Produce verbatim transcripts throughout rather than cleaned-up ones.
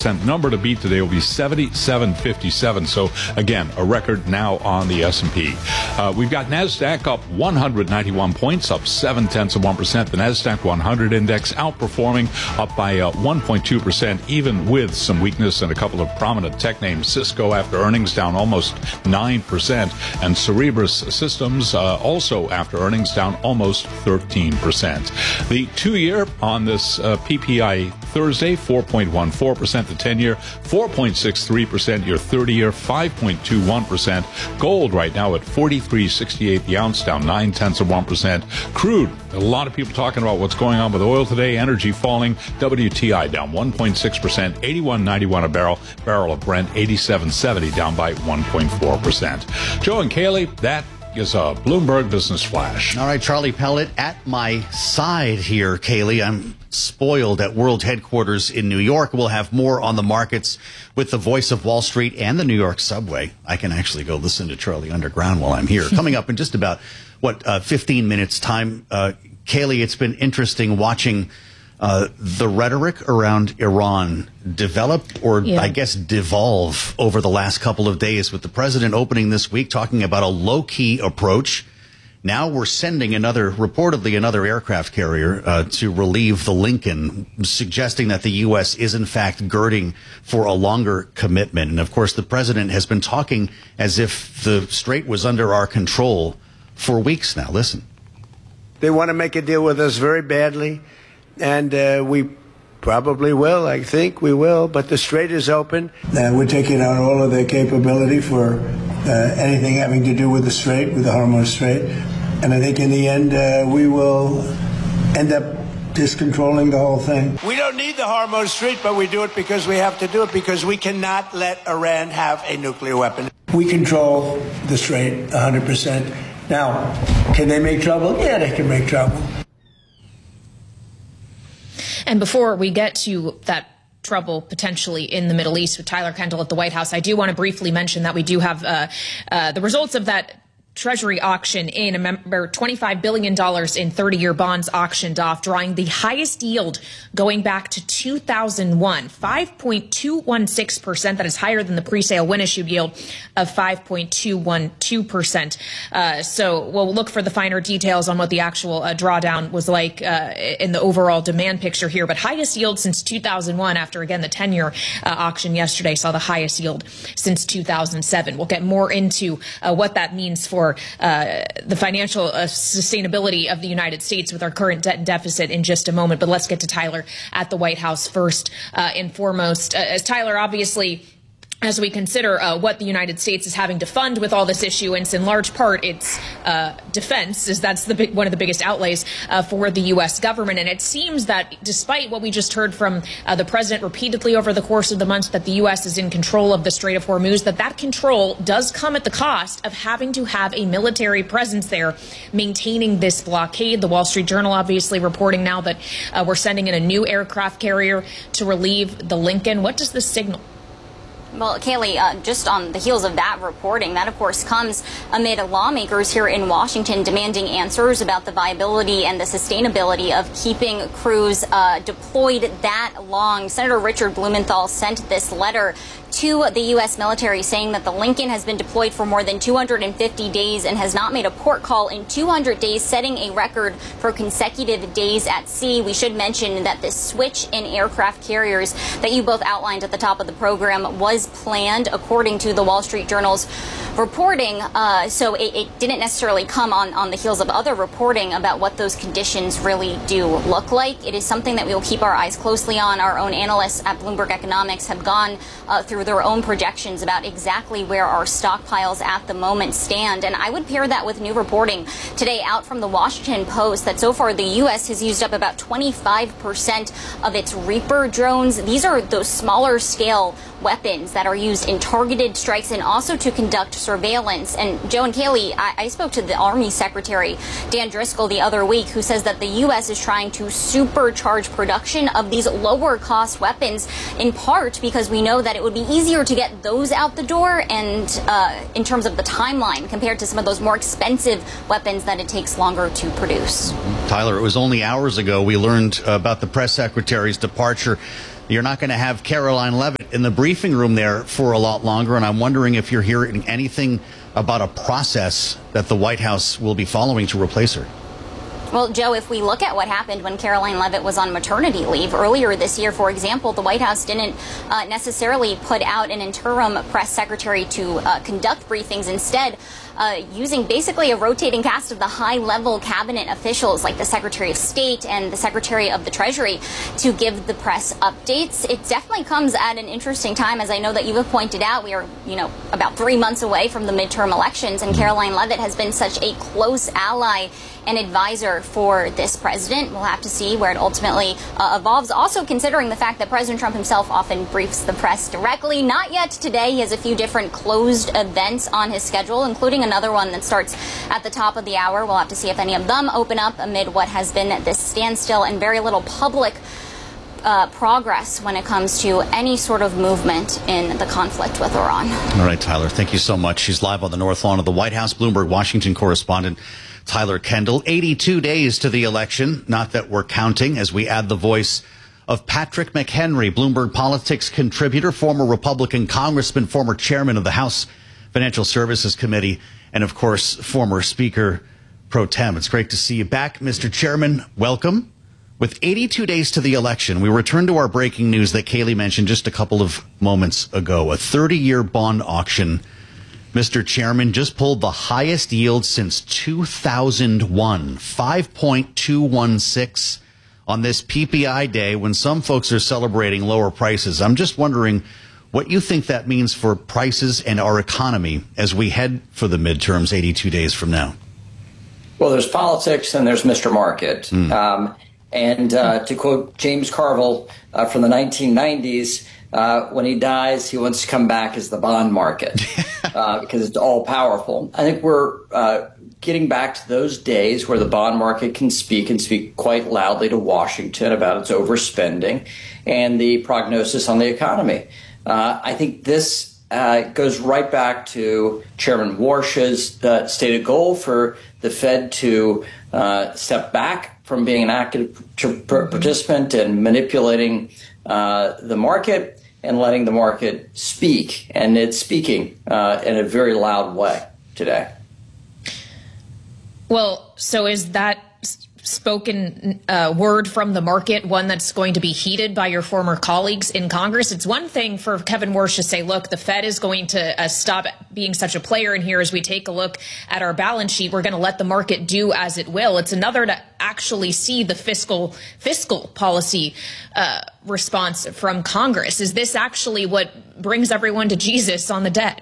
percent. Number to beat today will be seventy-seven fifty-seven. So, again, a record now on the S and P. Uh, we've got NASDAQ up one hundred ninety-one points, up seven tenths of one percent. The NASDAQ one hundred index outperforming, up by uh, one point two percent, even with some weakness in a couple of prominent tech names. Cisco, after earnings, down almost nine percent. And Cerebras Systems, uh, also after earnings, down almost thirteen percent. The two-year on this uh, P P I Thursday, four point one four percent. The ten-year, four point six three percent. Your thirty-year, five point two one percent. Gold right now at forty-three sixty-eight the ounce, down nine tenths of one percent. Crude, a lot of people talking about what's going on with oil today. Energy falling. W T I down one point six percent, eighty-one ninety-one a barrel. Barrel of Brent, eighty-seven seventy, down by one point four percent. Joe and Kaylee, that is a Bloomberg Business Flash. All right, Charlie Pellet at my side here, Kaylee. I'm spoiled at World Headquarters in New York. We'll have more on the markets with the voice of Wall Street and the New York subway. I can actually go listen to Charlie Underground while I'm here. Coming up in just about, what, uh, fifteen minutes time. Uh, Kaylee, it's been interesting watching Uh, the rhetoric around Iran develop or, yeah. I guess, devolve over the last couple of days, with the president opening this week talking about a low-key approach. Now we're sending another, reportedly another aircraft carrier uh, to relieve the Lincoln, suggesting that the U S is, in fact, girding for a longer commitment. And, of course, the president has been talking as if the Strait was under our control for weeks now. Listen. They want to make a deal with us very badly. And uh, we probably will. I think we will. But the Strait is open. Uh, we're taking out all of their capability for uh, anything having to do with the Strait, with the Hormuz Strait. And I think in the end, uh, we will end up just controlling the whole thing. We don't need the Hormuz Strait, but we do it because we have to do it, because we cannot let Iran have a nuclear weapon. We control the Strait one hundred percent. Now, can they make trouble? Yeah, they can make trouble. And before we get to that trouble potentially in the Middle East with Tyler Kendall at the White House, I do want to briefly mention that we do have uh, uh, the results of that Treasury auction in. Remember, twenty-five billion dollars in thirty-year bonds auctioned off, drawing the highest yield going back to two thousand one, five point two one six percent. That is higher than the pre-sale when-issued yield of five point two one two percent. Uh, so we'll look for the finer details on what the actual uh, drawdown was like uh, in the overall demand picture here. But highest yield since two thousand one, after, again, the ten-year uh, auction yesterday saw the highest yield since two thousand seven. We'll get more into uh, what that means for Uh, the financial uh, sustainability of the United States with our current debt and deficit in just a moment. But let's get to Tyler at the White House first uh, and foremost. Uh, as Tyler, obviously, as we consider uh, what the United States is having to fund with all this issuance, in large part it's uh, defense, is that's the big, one of the biggest outlays uh, for the U S government. And it seems that despite what we just heard from uh, the president repeatedly over the course of the month, that the U S is in control of the Strait of Hormuz, that that control does come at the cost of having to have a military presence there maintaining this blockade. The Wall Street Journal obviously reporting now that uh, we're sending in a new aircraft carrier to relieve the Lincoln. What does this signal? Well, Kaylee, uh, just on the heels of that reporting, that, of course, comes amid lawmakers here in Washington demanding answers about the viability and the sustainability of keeping crews uh, deployed that long. Senator Richard Blumenthal sent this letter to the U S military saying that the Lincoln has been deployed for more than two hundred fifty days and has not made a port call in two hundred days, setting a record for consecutive days at sea. We should mention that this switch in aircraft carriers that you both outlined at the top of the program was planned, according to the Wall Street Journal's reporting. Uh, so it, it didn't necessarily come on, on the heels of other reporting about what those conditions really do look like. It is something that we will keep our eyes closely on. Our own analysts at Bloomberg Economics have gone uh, through their own projections about exactly where our stockpiles at the moment stand. And I would pair that with new reporting today out from the Washington Post that so far the U S has used up about twenty-five percent of its Reaper drones. These are those smaller scale weapons that are used in targeted strikes and also to conduct surveillance. And Joe and Kaylee, I, I spoke to the Army Secretary Dan Driscoll the other week, who says that the U S is trying to supercharge production of these lower cost weapons, in part because we know that it would be easier to get those out the door and uh, in terms of the timeline compared to some of those more expensive weapons that it takes longer to produce. Tyler, it was only hours ago we learned about the press secretary's departure. you're not going to have Caroline Leavitt in the briefing room there for a lot longer. And I'm wondering if you're hearing anything about a process that the White House will be following to replace her. Well, Joe, if we look at what happened when Caroline Leavitt was on maternity leave earlier this year, for example, the White House didn't uh, necessarily put out an interim press secretary to uh, conduct briefings. Instead, uh, using basically a rotating cast of the high-level cabinet officials like the Secretary of State and the Secretary of the Treasury to give the press updates. It definitely comes at an interesting time, as I know that you have pointed out. We are, you know, about three months away from the midterm elections, and Caroline Leavitt has been such a close ally and advisor for this president. We'll have to see where it ultimately uh, evolves. Also considering the fact that President Trump himself often briefs the press directly. Not yet today. He has a few different closed events on his schedule, including another one that starts at the top of the hour. We'll have to see if any of them open up amid what has been this standstill and very little public Uh, progress when it comes to any sort of movement in the conflict with Iran. All right, Tyler, thank you so much. She's live on the North Lawn of the White House. Bloomberg Washington correspondent Tyler Kendall. eighty-two days to the election. Not that we're counting as we add the voice of Patrick McHenry, Bloomberg Politics contributor, former Republican congressman, former chairman of the House Financial Services Committee, and, of course, former Speaker pro tem. It's great to see you back, Mister Chairman. Welcome. With eighty-two days to the election, we return to our breaking news that Kayleigh mentioned just a couple of moments ago. A thirty-year bond auction, Mister Chairman, just pulled the highest yield since two thousand one, five point two one six on this P P I day when some folks are celebrating lower prices. I'm just wondering what you think that means for prices and our economy as we head for the midterms eighty-two days from now. Well, there's politics and there's Mister Market. Mm. Um, And uh, to quote James Carville uh, from the nineteen nineties, uh, when he dies, he wants to come back as the bond market uh, because it's all powerful. I think we're uh, getting back to those days where the bond market can speak and speak quite loudly to Washington about its overspending and the prognosis on the economy. Uh, I think this uh, goes right back to Chairman Warsh's uh, stated goal for the Fed to uh, step back from being an active participant and manipulating uh, the market and letting the market speak. And it's speaking uh, in a very loud way today. Well, so is that spoken uh, word from the market one that's going to be heeded by your former colleagues in Congress? It's one thing for Kevin Warsh to say, look, the Fed is going to uh, stop being such a player in here as we take a look at our balance sheet. We're going to let the market do as it will. It's another to actually see the fiscal fiscal policy uh, response from Congress. Is this actually what brings everyone to Jesus on the debt?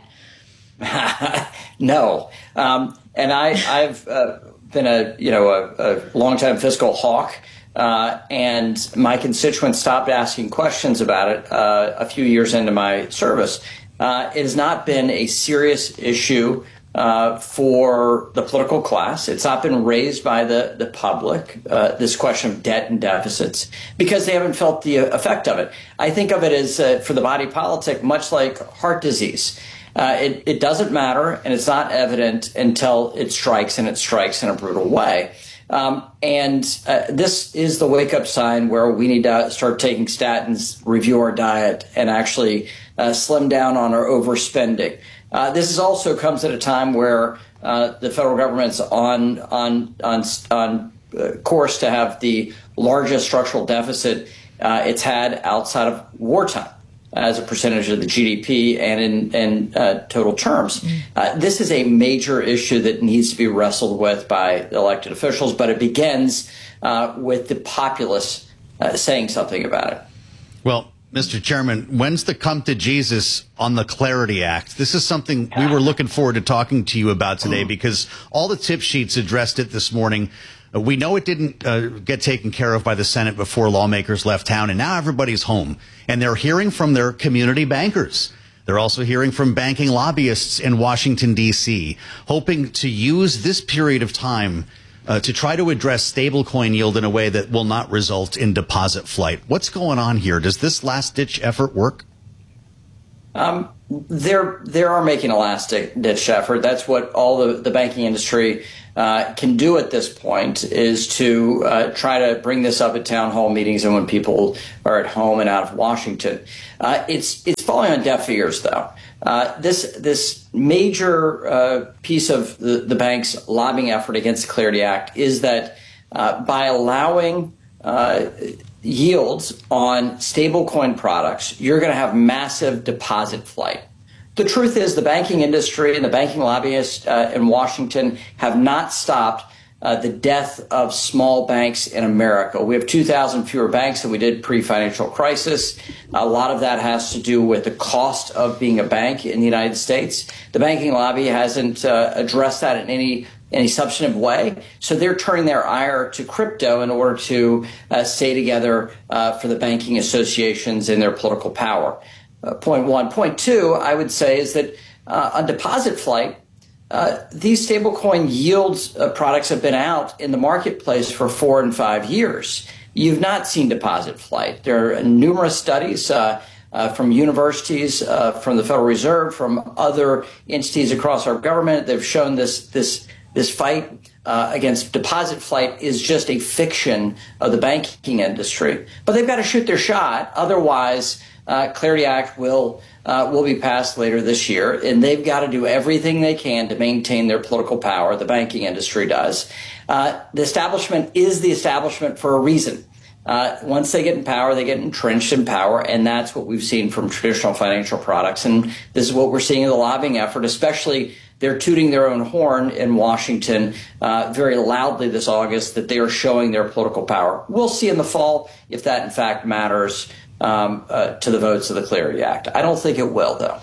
No. Um, and I, I've uh, been a, you know, a, a longtime fiscal hawk, uh, and my constituents stopped asking questions about it uh, a few years into my service. Uh, it has not been a serious issue uh, for the political class. It's not been raised by the, the public, uh, this question of debt and deficits, because they haven't felt the effect of it. I think of it as, uh, for the body politic, much like heart disease. Uh, it, it doesn't matter, and it's not evident until it strikes, and it strikes in a brutal way. Um, and uh, this is the wake-up sign where we need to start taking statins, review our diet, and actually uh, slim down on our overspending. Uh, this is also comes at a time where uh, the federal government's on on on on uh, course to have the largest structural deficit uh, it's had outside of wartime, as a percentage of the G D P and in, in uh, total terms. Uh, this is a major issue that needs to be wrestled with by elected officials, but it begins uh, with the populace uh, saying something about it. Well, Mister Chairman, when's the come to Jesus on the Clarity Act? This is something we were looking forward to talking to you about today because all the tip sheets addressed it this morning. We know it didn't uh, get taken care of by the Senate before lawmakers left town, and now everybody's home. And they're hearing from their community bankers. They're also hearing from banking lobbyists in Washington, D C, hoping to use this period of time uh, to try to address stablecoin yield in a way that will not result in deposit flight. What's going on here? Does this last-ditch effort work? Um, they're they are making a last-ditch effort. That's what all the, the banking industry uh, can do at this point, is to uh, try to bring this up at town hall meetings and when people are at home and out of Washington. Uh, it's it's falling on deaf ears, though. Uh, this this major uh, piece of the, the bank's lobbying effort against the Clarity Act is that uh, by allowing uh, yields on stablecoin products, you're going to have massive deposit flight. The truth is the banking industry and the banking lobbyists uh, in Washington have not stopped uh, the death of small banks in America. We have two thousand fewer banks than we did pre-financial crisis. A lot of that has to do with the cost of being a bank in the United States. The banking lobby hasn't uh, addressed that in any any substantive way. So they're turning their ire to crypto in order to uh, stay together uh, for the banking associations and their political power. Uh, point one. Point two, I would say, is that uh, on deposit flight, uh, these stablecoin yields uh, products have been out in the marketplace for four and five years. You've not seen deposit flight. There are numerous studies uh, uh, from universities, uh, from the Federal Reserve, from other entities across our government. They've shown this this this fight uh, against deposit flight is just a fiction of the banking industry. But they've got to shoot their shot. Otherwise, uh, Clarity Act will uh, will be passed later this year, and they've got to do everything they can to maintain their political power. The banking industry does. Uh, the establishment is the establishment for a reason. Uh, once they get in power, they get entrenched in power, and that's what we've seen from traditional financial products. And this is what we're seeing in the lobbying effort, especially they're tooting their own horn in Washington uh, very loudly this August that they are showing their political power. We'll see in the fall if that, in fact, matters um, uh, to the votes of the Clarity Act. I don't think it will, though.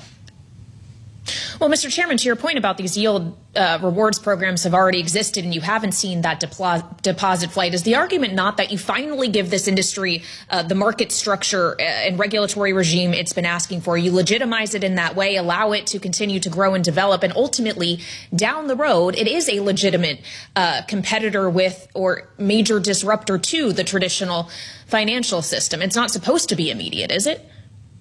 Well, Mister Chairman, to your point about these yield uh, rewards programs have already existed and you haven't seen that deplo- deposit flight, is the argument not that you finally give this industry uh, the market structure and regulatory regime it's been asking for? You legitimize it in that way, allow it to continue to grow and develop, and ultimately, down the road, it is a legitimate uh, competitor with or major disruptor to the traditional financial system. It's not supposed to be immediate, is it?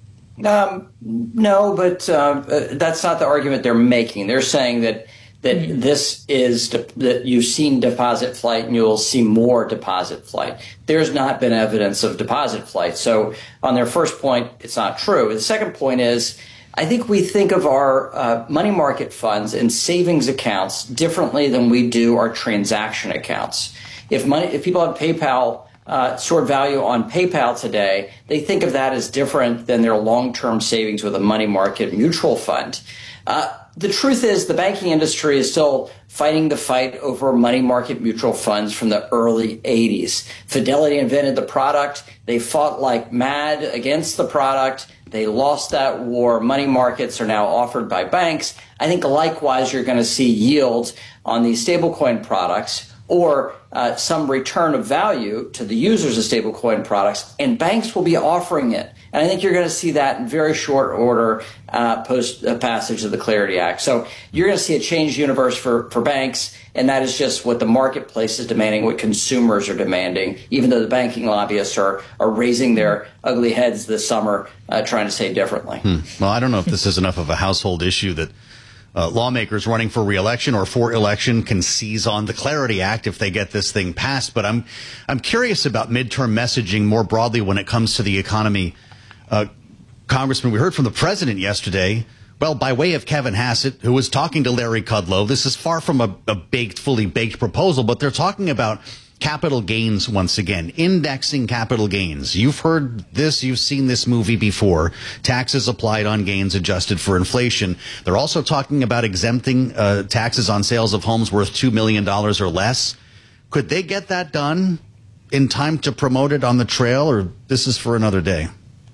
Um, no, but uh, that's not the argument they're making. They're saying that that mm-hmm. this is de- that you've seen deposit flight and you'll see more deposit flight. There's not been evidence of deposit flight. So on their first point, it's not true. The second point is I think we think of our uh, money market funds and savings accounts differently than we do our transaction accounts. If money, if people have PayPal Uh, stored value on PayPal today, they think of that as different than their long-term savings with a money market mutual fund. Uh, the truth is the banking industry is still fighting the fight over money market mutual funds from the early eighties. Fidelity invented the product. They fought like mad against the product. They lost that war. Money markets are now offered by banks. I think likewise you're going to see yields on these stablecoin products or uh, some return of value to the users of stablecoin products, and banks will be offering it. And I think you're going to see that in very short order uh, post uh, passage of the Clarity Act. So you're going to see a changed universe for, for banks, and that is just what the marketplace is demanding, what consumers are demanding, even though the banking lobbyists are, are raising their ugly heads this summer uh, trying to say differently. Hmm. Well, I don't know if this is enough of a household issue that Uh, lawmakers running for re-election or for election can seize on the Clarity Act if they get this thing passed. But I'm I'm curious about midterm messaging more broadly when it comes to the economy. Uh, Congressman, we heard from the president yesterday, well, by way of Kevin Hassett, who was talking to Larry Kudlow. This is far from a, a baked, fully baked proposal, but they're talking about capital gains once again, indexing capital gains. You've heard this, you've seen this movie before. Taxes applied on gains adjusted for inflation. They're also talking about exempting uh, taxes on sales of homes worth two million dollars or less. Could they get that done in time to promote it on the trail, or this is for another day?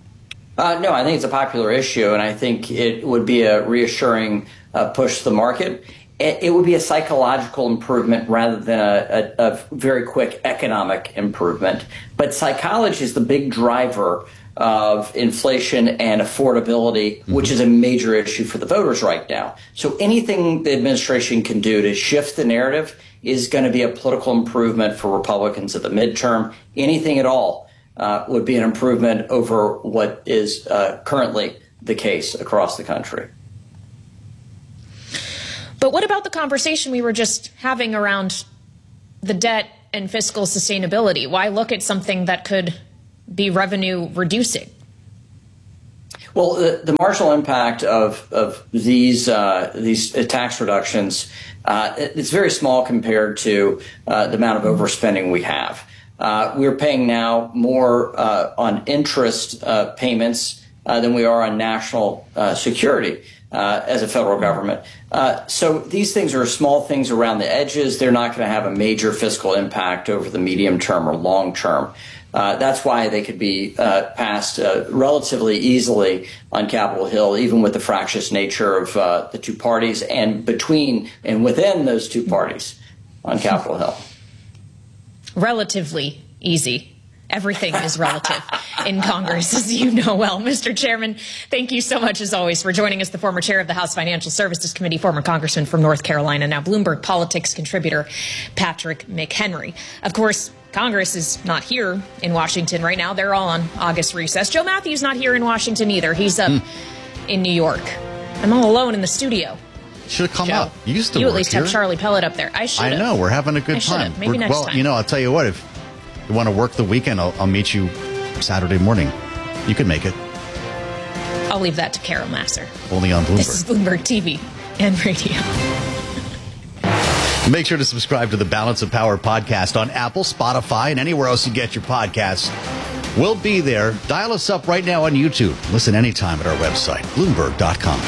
Uh, no, I think it's a popular issue, and I think it would be a reassuring uh, push to the market. It would be a psychological improvement rather than a, a, a very quick economic improvement. But psychology is the big driver of inflation and affordability, mm-hmm. which is a major issue for the voters right now. So anything the administration can do to shift the narrative is going to be a political improvement for Republicans at the midterm. Anything at all uh, would be an improvement over what is uh, currently the case across the country. But what about the conversation we were just having around the debt and fiscal sustainability? Why look at something that could be revenue reducing? Well, the, the marginal impact of of these uh, these tax reductions uh, it's very small compared to uh, the amount of overspending we have. Uh, we're paying now more uh, on interest uh, payments uh, than we are on national uh, security uh, as a federal government. Uh, so these things are small things around the edges. They're not going to have a major fiscal impact over the medium term or long term. Uh, that's why they could be uh, passed uh, relatively easily on Capitol Hill, even with the fractious nature of uh, the two parties and between and within those two parties on Capitol Hill. Relatively easy. Everything is relative in Congress, as you know well. Mister Chairman, thank you so much, as always, for joining us, the former chair of the House Financial Services Committee, former congressman from North Carolina, now Bloomberg Politics contributor Patrick McHenry. Of course, Congress is not here in Washington right now. They're all on August recess. Joe Matthews not here in Washington either. He's up mm. in New York. I'm all alone in the studio. Should have come Joe, up. You used to You work at least here. have Charlie Pellet up there. I should I know. We're having a good I time. Maybe we're, next well, time. you know, I'll tell you what. If you want to work the weekend, I'll, I'll meet you Saturday morning. You can make it. I'll leave that to Carol Masser. Only on Bloomberg. This is Bloomberg T V and radio. Make sure to subscribe to the Balance of Power podcast on Apple, Spotify, and anywhere else you get your podcasts. We'll be there. Dial us up right now on YouTube. Listen anytime at our website, Bloomberg dot com.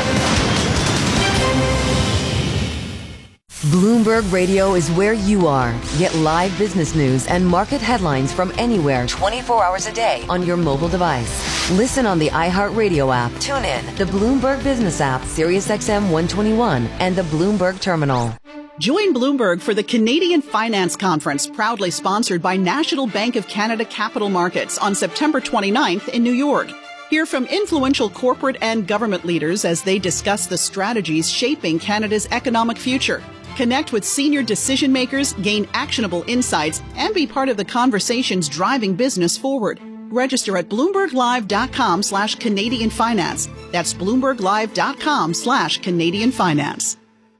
Bloomberg Radio is where you are. Get live business news and market headlines from anywhere twenty-four hours a day on your mobile device. Listen on the iHeartRadio app, tune in, the Bloomberg Business app, Sirius X M one twenty-one, and the Bloomberg Terminal. Join Bloomberg for the Canadian Finance Conference, proudly sponsored by National Bank of Canada Capital Markets on September twenty-ninth in New York. Hear from influential corporate and government leaders as they discuss the strategies shaping Canada's economic future. Connect with senior decision makers, gain actionable insights, and be part of the conversations driving business forward. Register at bloomberglive.com slash Canadian Finance. That's bloomberglive.com slash Canadian Finance.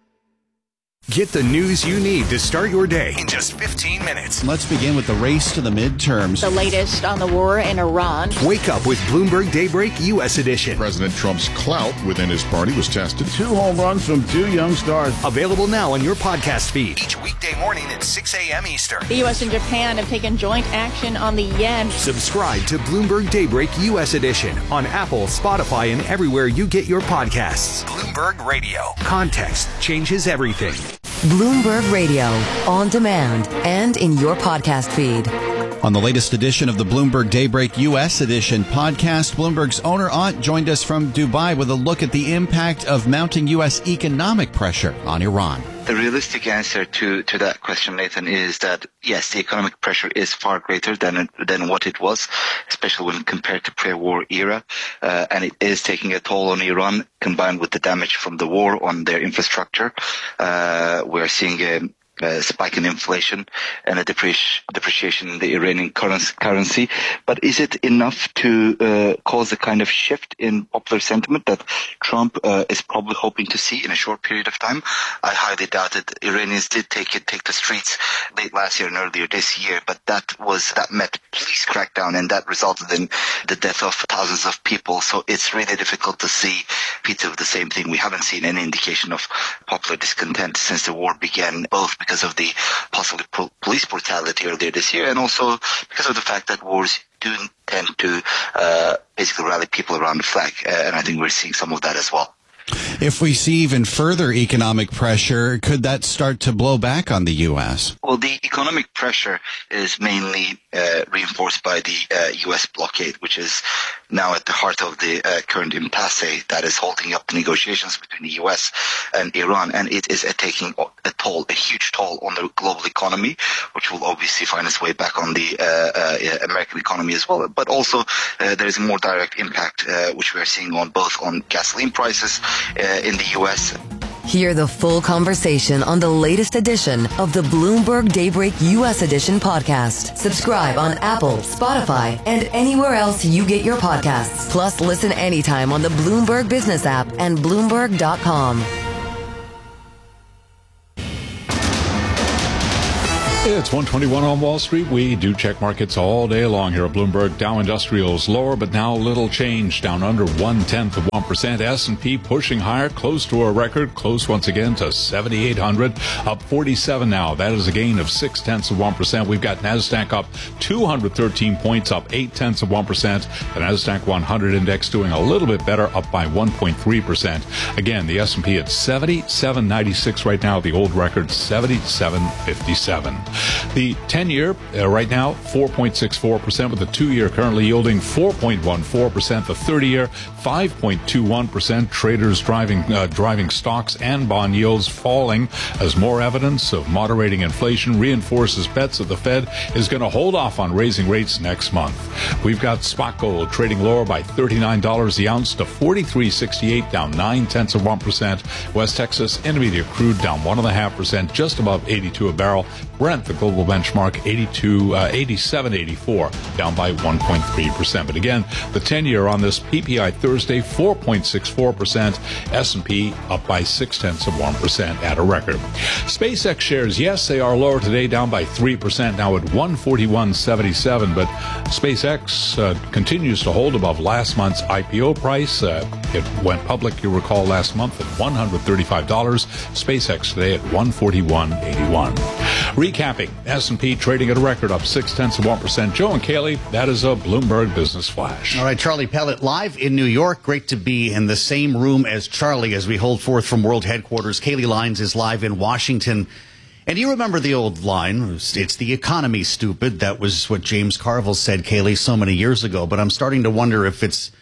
Get the news you need to start your day in just fifteen minutes. Let's begin with the race to the midterms. The latest on the war in Iran. Wake up with Bloomberg Daybreak U S Edition. President Trump's clout within his party was tested. Two home runs from two young stars. Available now on your podcast feed. Each weekday morning at six a.m. Eastern. The U S and Japan have taken joint action on the yen. Subscribe to Bloomberg Daybreak U S Edition on Apple, Spotify, and everywhere you get your podcasts. Bloomberg Radio. Context changes everything. Bloomberg Radio, on demand and in your podcast feed. On the latest edition of the Bloomberg Daybreak U S Edition podcast, Bloomberg's owner Aunt joined us from Dubai with a look at the impact of mounting U S economic pressure on Iran. The realistic answer to, to that question, Nathan, is that, yes, the economic pressure is far greater than than what it was, especially when compared to pre-war era, uh, and it is taking a toll on Iran, combined with the damage from the war on their infrastructure. Uh, we're seeing a Uh, spike in inflation and a depreci- depreciation in the Iranian currency. But is it enough to uh, cause the kind of shift in popular sentiment that Trump uh, is probably hoping to see in a short period of time? I highly doubt it. Iranians did take it, take the streets late last year and earlier this year, but that was that met police crackdown, and that resulted in the death of thousands of people. So it's really difficult to see repeats of the same thing. We haven't seen any indication of popular discontent since the war began, both because because of the possible po- police brutality earlier this year, and also because of the fact that wars do tend to uh, basically rally people around the flag. Uh, and I think we're seeing some of that as well. If we see even further economic pressure, could that start to blow back on the U S? Well, the economic pressure is mainly uh, reinforced by the uh, U S blockade, which is now at the heart of the uh, current impasse that is holding up the negotiations between the U S and Iran. And it is uh, taking a toll, a huge toll on the global economy, which will obviously find its way back on the uh, uh, American economy as well. But also uh, there is a more direct impact, uh, which we are seeing on both on gasoline prices uh, in the U S. Hear the full conversation on the latest edition of the Bloomberg Daybreak U S Edition podcast. Subscribe on Apple, Spotify, and anywhere else you get your podcasts. Plus, listen anytime on the Bloomberg Business app and Bloomberg dot com. It's one twenty-one on Wall Street. We do check markets all day long here at Bloomberg. Dow Industrials lower, but now little change, down under one-tenth of one percent. S and P pushing higher, close to a record, close once again to seventy-eight hundred, up forty-seven now. That is a gain of six-tenths of one percent. We've got NASDAQ up two hundred thirteen points, up eight-tenths of one percent. The NASDAQ one hundred index doing a little bit better, up by one point three percent. Again, the S and P at seventy-seven ninety-six right now, the old record seventy-seven fifty-seven. The ten-year uh, right now, four point six four percent, with the two-year currently yielding four point one four percent. The thirty-year, five point two one percent. Traders driving uh, driving stocks and bond yields falling as more evidence of moderating inflation reinforces bets that the Fed is going to hold off on raising rates next month. We've got spot gold trading lower by thirty-nine dollars the ounce to forty-three sixty-eight, down nine-tenths of one percent. West Texas Intermediate crude down one point five percent, just above eighty-two a barrel. Brent, the global benchmark, eighty-two, uh, eighty-seven eighty-four, down by one point three percent. But again, the ten-year on this P P I Thursday, four point six four percent. S and P up by six-tenths of one percent at a record. SpaceX shares, yes, they are lower today, down by three percent, now at one forty-one seventy-seven. But SpaceX uh, continues to hold above last month's I P O price. Uh, it went public, you'll recall, last month at one hundred thirty-five dollars. SpaceX today at one forty-one eighty-one. Recapping, S and P trading at a record, up six-tenths of one percent. Joe and Kaylee, that is a Bloomberg Business Flash. All right, Charlie Pellet live in New York. Great to be in the same room as Charlie as we hold forth from World Headquarters. Kaylee Lines is live in Washington. And you remember the old line, it's the economy, stupid. That was what James Carville said, Kaylee, so many years ago. But I'm starting to wonder if it's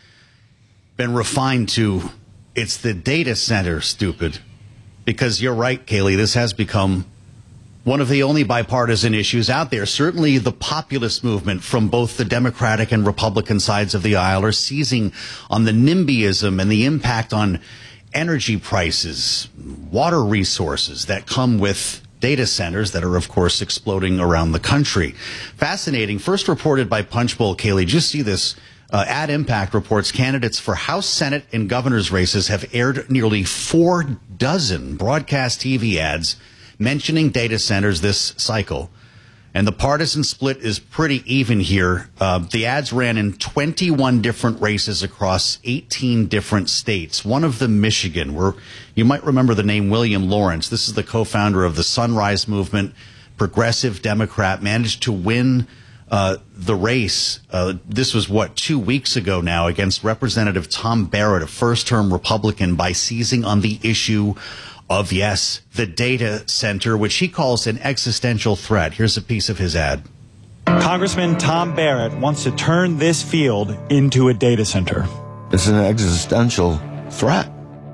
been refined to, it's the data center, stupid. Because you're right, Kaylee, this has become one of the only bipartisan issues out there. Certainly the populist movement from both the Democratic and Republican sides of the aisle are seizing on the NIMBYism and the impact on energy prices, water resources that come with data centers that are, of course, exploding around the country. Fascinating. First reported by Punchbowl, Kaylee. Just see this. Uh, Ad Impact reports candidates for House, Senate, and governor's races have aired nearly four dozen broadcast T V ads mentioning data centers this cycle. And the partisan split is pretty even here. Uh, the ads ran in twenty-one different races across eighteen different states. One of them, Michigan, where you might remember the name William Lawrence. This is the co-founder of the Sunrise Movement, progressive Democrat, managed to win uh, the race. Uh, this was, what, two weeks ago now, against Representative Tom Barrett, a first-term Republican, by seizing on the issue of, yes, the data center, which he calls an existential threat. Here's a piece of his ad. Congressman Tom Barrett wants to turn this field into a data center. It's an existential threat.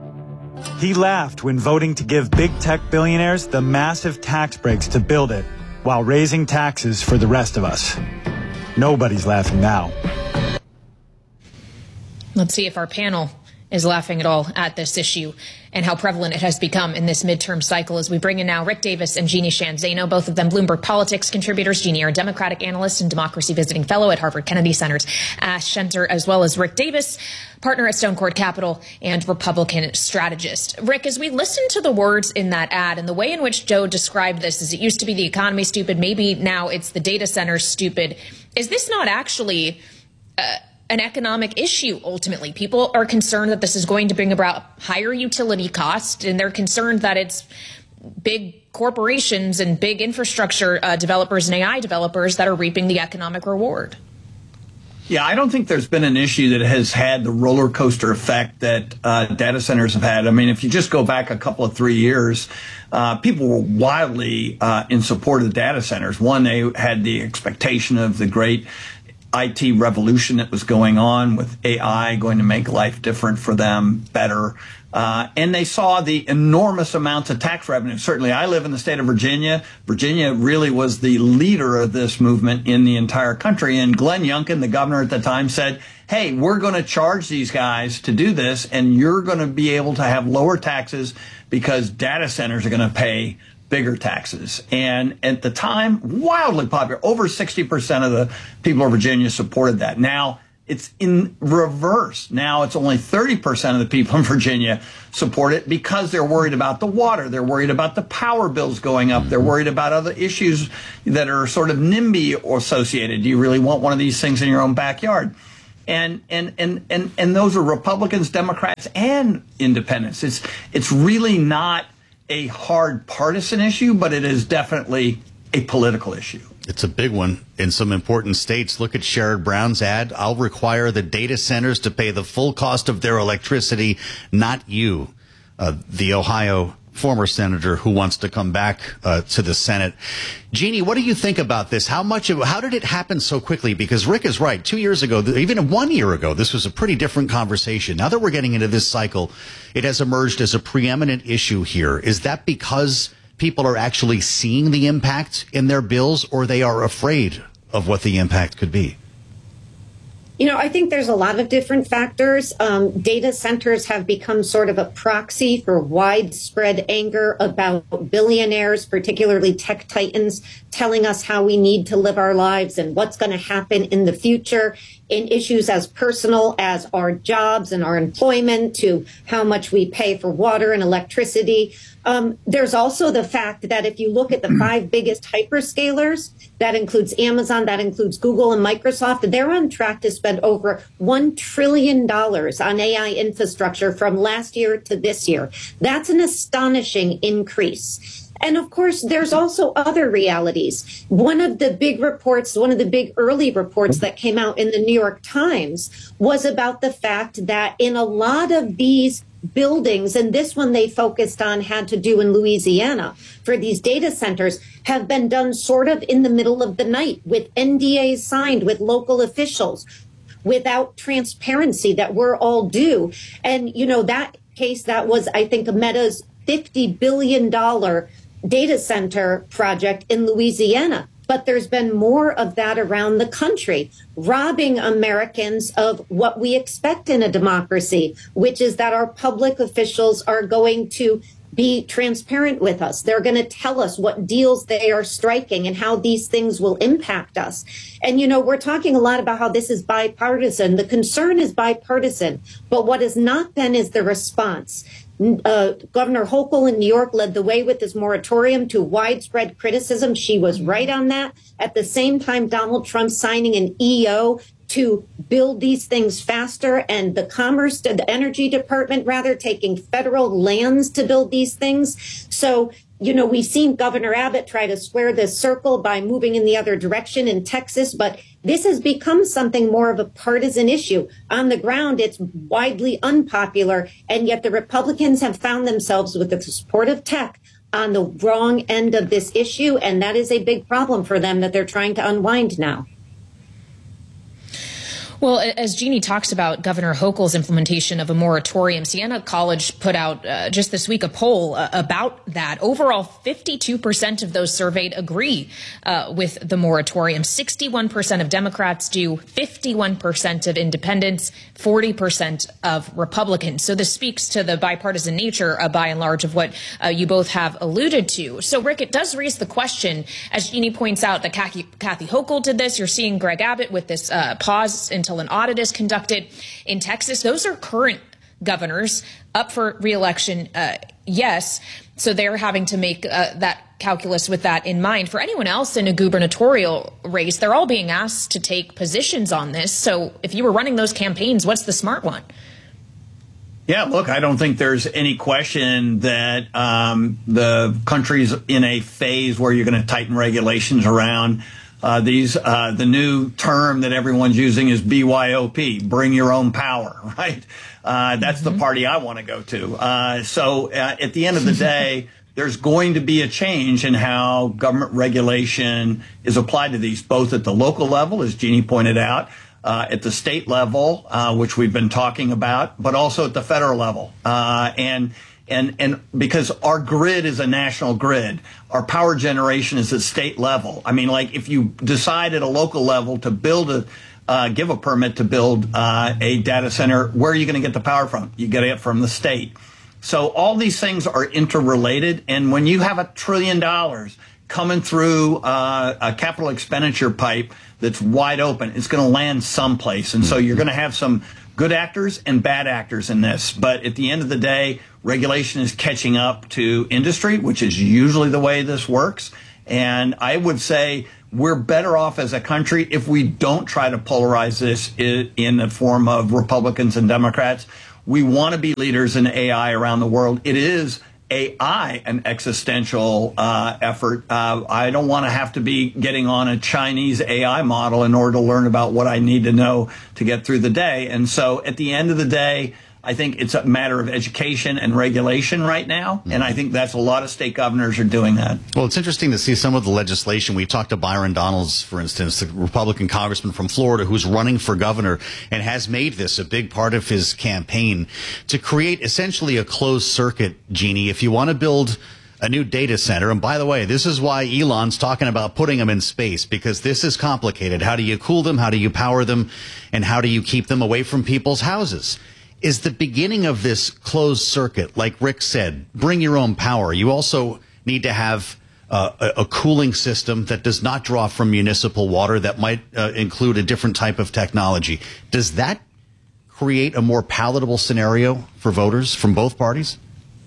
He laughed when voting to give big tech billionaires the massive tax breaks to build it, while raising taxes for the rest of us. Nobody's laughing now. Let's see if our panel is laughing at all at this issue and how prevalent it has become in this midterm cycle, as we bring in now Rick Davis and Jeannie Sheehan Zaino, both of them Bloomberg Politics contributors. Jeannie, are a Democratic analyst and democracy visiting fellow at Harvard Kennedy Center's Ash Center, as well as Rick Davis, partner at Stone Court Capital and Republican strategist. Rick, as we listen to the words in that ad and the way in which Joe described this, as it used to be the economy stupid, maybe now it's the data center stupid, is this not actually uh, an economic issue? Ultimately, people are concerned that this is going to bring about higher utility costs, and they're concerned that it's big corporations and big infrastructure uh, developers and A I developers that are reaping the economic reward. Yeah, I don't think there's been an issue that has had the roller coaster effect that uh, data centers have had. I mean, if you just go back a couple of three years, uh, people were wildly uh, in support of the data centers. One, they had the expectation of the great I T revolution that was going on with A I going to make life different for them, better. Uh, and they saw the enormous amounts of tax revenue. Certainly, I live in the state of Virginia. Virginia really was the leader of this movement in the entire country. And Glenn Youngkin, the governor at the time, said, hey, we're going to charge these guys to do this, and you're going to be able to have lower taxes because data centers are going to pay bigger taxes. And at the time, wildly popular. Over sixty percent of the people of Virginia supported that. Now, it's in reverse. Now it's only thirty percent of the people in Virginia support it because they're worried about the water. They're worried about the power bills going up. They're worried about other issues that are sort of NIMBY associated. Do you really want one of these things in your own backyard? And and and and and those are Republicans, Democrats, and independents. It's it's really not a hard partisan issue, but it is definitely a political issue. It's a big one in some important states. Look at Sherrod Brown's ad. I'll require the data centers to pay the full cost of their electricity, not you. Uh, the Ohio former senator who wants to come back uh, to the Senate. Jeannie, what do you think about this? How much of, how did it happen so quickly? Because Rick is right. Two years ago, even one year ago, this was a pretty different conversation. Now that we're getting into this cycle, it has emerged as a preeminent issue here. Is that because people are actually seeing the impact in their bills, or they are afraid of what the impact could be? You know, I think there's a lot of different factors. Um, data centers have become sort of a proxy for widespread anger about billionaires, particularly tech titans, telling us how we need to live our lives and what's going to happen in the future in issues as personal as our jobs and our employment to how much we pay for water and electricity. Um, there's also the fact that if you look at the five biggest hyperscalers, that includes Amazon, that includes Google and Microsoft, they're on track to spend over one trillion dollars on A I infrastructure from last year to this year. That's an astonishing increase. And of course, there's also other realities. One of the big reports, one of the big early reports that came out in the New York Times was about the fact that in a lot of these buildings, and this one they focused on had to do in Louisiana for these data centers, have been done sort of in the middle of the night with N D As signed with local officials without transparency that we're all due. And, you know, that case, that was, I think, Meta's fifty billion dollars data center project in Louisiana. But there's been more of that around the country, robbing Americans of what we expect in a democracy, which is that our public officials are going to be transparent with us. They're going to tell us what deals they are striking and how these things will impact us. And, you know, we're talking a lot about how this is bipartisan. The concern is bipartisan, but what has not been is the response. Uh, Governor Hochul in New York led the way with this moratorium to widespread criticism. She was right on that. At the same time, Donald Trump signing an E O to build these things faster, and the Commerce, the Energy Department, rather, taking federal lands to build these things. So, you know, we've seen Governor Abbott try to square this circle by moving in the other direction in Texas, but this has become something more of a partisan issue. On the ground, it's widely unpopular, and yet the Republicans have found themselves with the support of tech on the wrong end of this issue, and that is a big problem for them that they're trying to unwind now. Well, as Jeannie talks about Governor Hochul's implementation of a moratorium, Siena College put out uh, just this week a poll uh, about that. Overall, fifty-two percent of those surveyed agree uh, with the moratorium. sixty-one percent of Democrats do, fifty-one percent of independents, forty percent of Republicans. So this speaks to the bipartisan nature, uh, by and large, of what uh, you both have alluded to. So, Rick, it does raise the question, as Jeannie points out, that Kathy, Kathy Hochul did this. You're seeing Greg Abbott with this uh, pause until an audit is conducted in Texas. Those are current governors up for reelection. Uh, yes. So they're having to make uh, that calculus with that in mind. For anyone else in a gubernatorial race, they're all being asked to take positions on this. So if you were running those campaigns, what's the smart one? Yeah, look, I don't think there's any question that um, the country's in a phase where you're going to tighten regulations around Uh, these, uh, the new term that everyone's using is B Y O P, bring your own power, right? Uh, that's mm-hmm. the party I want to go to. Uh, so uh, at the end of the day, there's going to be a change in how government regulation is applied to these, both at the local level, as Jeannie pointed out, uh, at the state level, uh, which we've been talking about, but also at the federal level. Uh, and And and because our grid is a national grid, our power generation is at state level. I mean, like if you decide at a local level to build a, uh, give a permit to build uh, a data center, where are you going to get the power from? You get it from the state. So all these things are interrelated. And when you have a trillion dollars coming through uh, a capital expenditure pipe that's wide open, it's going to land someplace. And so you're going to have some good actors and bad actors in this. But at the end of the day, regulation is catching up to industry, which is usually the way this works. And I would say we're better off as a country if we don't try to polarize this in the form of Republicans and Democrats. We want to be leaders in A I around the world. It is A I an existential uh, effort. Uh, I don't want to have to be getting on a Chinese A I model in order to learn about what I need to know to get through the day. And so at the end of the day, I think it's a matter of education and regulation right now. And I think that's a lot of state governors are doing that. Well, it's interesting to see some of the legislation. We talked to Byron Donalds, for instance, the Republican congressman from Florida who's running for governor and has made this a big part of his campaign to create essentially a closed circuit, Jeannie. If you want to build a new data center, and by the way, this is why Elon's talking about putting them in space, because this is complicated. How do you cool them? How do you power them? And how do you keep them away from people's houses? Is the beginning of this closed circuit, like Rick said, bring your own power. You also need to have uh, a, a cooling system that does not draw from municipal water, that might uh, include a different type of technology. Does that create a more palatable scenario for voters from both parties?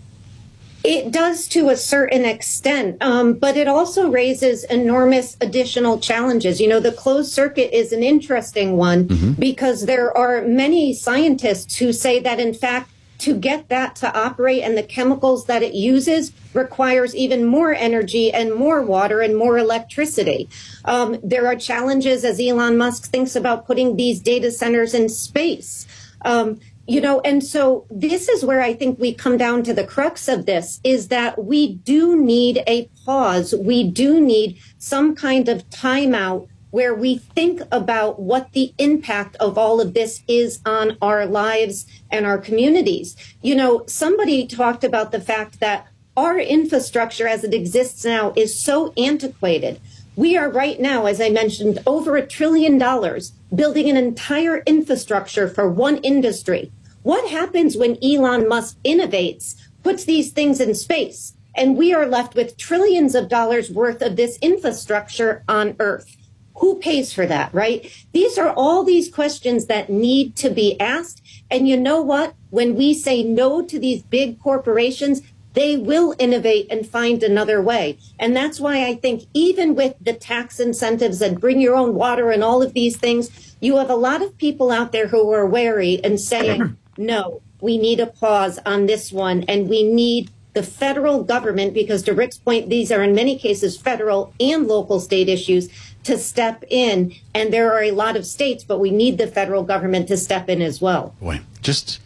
It does to a certain extent, um, but it also raises enormous additional challenges. You know, the closed circuit is an interesting one mm-hmm. because there are many scientists who say that, in fact, to get that to operate and the chemicals that it uses requires even more energy and more water and more electricity. Um, there are challenges as Elon Musk thinks about putting these data centers in space. Um, You know, and so this is where I think we come down to the crux of this, is that we do need a pause. We do need some kind of timeout where we think about what the impact of all of this is on our lives and our communities. You know, somebody talked about the fact that our infrastructure as it exists now is so antiquated. We are right now, as I mentioned, over a trillion dollars building an entire infrastructure for one industry. What happens when Elon Musk innovates, puts these things in space, and we are left with trillions of dollars worth of this infrastructure on Earth? Who pays for that, right? These are all these questions that need to be asked. And you know what? When we say no to these big corporations, they will innovate and find another way. And that's why I think even with the tax incentives and bring your own water and all of these things, you have a lot of people out there who are wary and saying, no, we need a pause on this one, and we need the federal government, because to Rick's point, these are in many cases federal and local state issues, to step in. And there are a lot of states, but we need the federal government to step in as well. Boy, just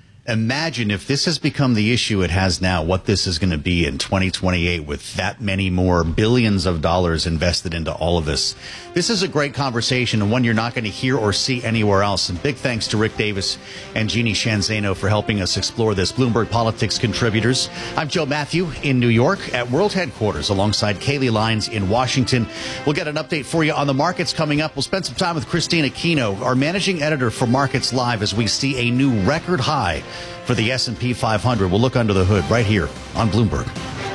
imagine if this has become the issue it has now, what this is going to be in twenty twenty-eight with that many more billions of dollars invested into all of this. This is a great conversation, and one you're not going to hear or see anywhere else. And big thanks to Rick Davis and Jeannie Sheehan Zaino for helping us explore this. Bloomberg Politics contributors. I'm Joe Matthew in New York at World Headquarters alongside Kaylee Lyons in Washington. We'll get an update for you on the markets coming up. We'll spend some time with Christina Kino, our managing editor for Markets Live, as we see a new record high for the S and P five hundred. We'll look under the hood right here on Bloomberg.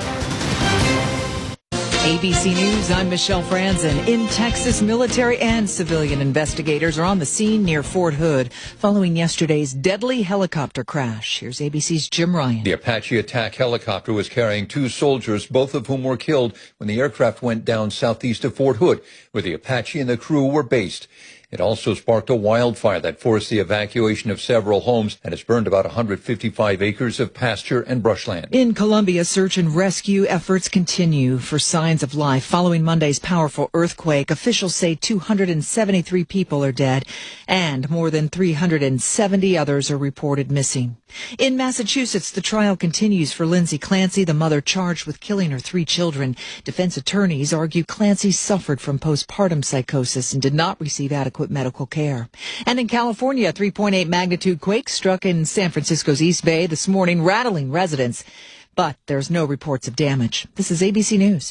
A B C News, I'm Michelle Franzen. In Texas, military and civilian investigators are on the scene near Fort Hood following yesterday's deadly helicopter crash. Here's A B C's Jim Ryan. The Apache attack helicopter was carrying two soldiers, both of whom were killed when the aircraft went down southeast of Fort Hood, where the Apache and the crew were based. It also sparked a wildfire that forced the evacuation of several homes and has burned about one hundred fifty-five acres of pasture and brushland. In Colombia, search and rescue efforts continue for signs of life. Following Monday's powerful earthquake, officials say two hundred seventy-three people are dead and more than three hundred seventy others are reported missing. In Massachusetts, the trial continues for Lindsay Clancy, the mother charged with killing her three children. Defense attorneys argue Clancy suffered from postpartum psychosis and did not receive adequate medical care. And in California, a three point eight magnitude quake struck in San Francisco's East Bay this morning, rattling residents. But there's no reports of damage. This is A B C News.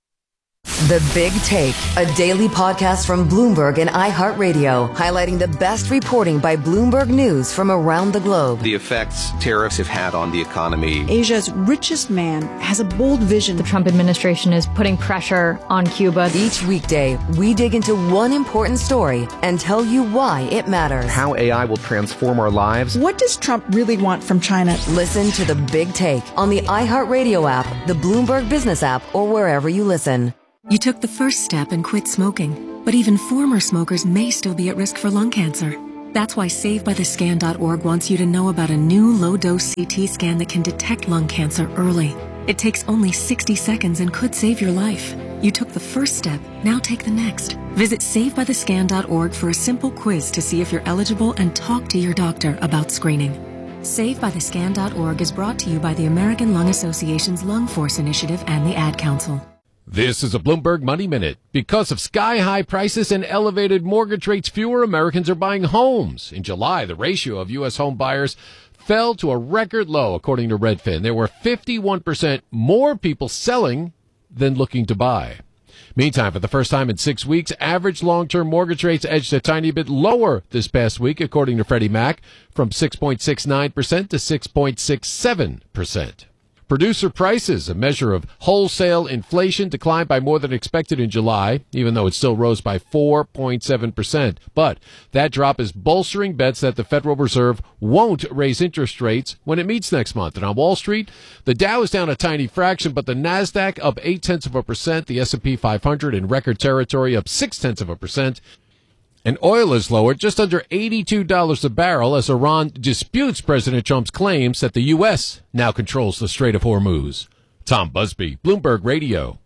The Big Take, a daily podcast from Bloomberg and iHeartRadio, highlighting the best reporting by Bloomberg News from around the globe. The effects tariffs have had on the economy. Asia's richest man has a bold vision. The Trump administration is putting pressure on Cuba. Each weekday, we dig into one important story and tell you why it matters. How A I will transform our lives. What does Trump really want from China? Listen to The Big Take on the iHeartRadio app, the Bloomberg Business app, or wherever you listen. You took the first step and quit smoking, but even former smokers may still be at risk for lung cancer. That's why Save By The Scan dot org wants you to know about a new low-dose C T scan that can detect lung cancer early. It takes only sixty seconds and could save your life. You took the first step, now take the next. Visit Save By The Scan dot org for a simple quiz to see if you're eligible and talk to your doctor about screening. Save By The Scan dot org is brought to you by the American Lung Association's Lung Force Initiative and the Ad Council. This is a Bloomberg Money Minute. Because of sky-high prices and elevated mortgage rates, fewer Americans are buying homes. In July, the ratio of U S home buyers fell to a record low, according to Redfin. There were fifty-one percent more people selling than looking to buy. Meantime, for the first time in six weeks, average long-term mortgage rates edged a tiny bit lower this past week, according to Freddie Mac, from six point six nine percent to six point six seven percent. Producer prices, a measure of wholesale inflation, declined by more than expected in July, even though it still rose by four point seven percent. But that drop is bolstering bets that the Federal Reserve won't raise interest rates when it meets next month. And on Wall Street, the Dow is down a tiny fraction, but the NASDAQ up eight tenths of a percent, the S and P five hundred in record territory up six tenths of a percent. And oil is lower, just under eighty-two dollars a barrel, as Iran disputes President Trump's claims that the U S now controls the Strait of Hormuz. Tom Busby, Bloomberg Radio.